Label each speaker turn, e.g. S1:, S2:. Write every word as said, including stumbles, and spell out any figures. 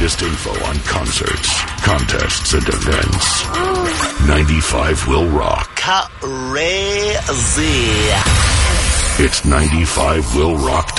S1: latest info on concerts, contests, and events. ninety-five will rock.
S2: Crazy.
S1: It's ninety-five will rock.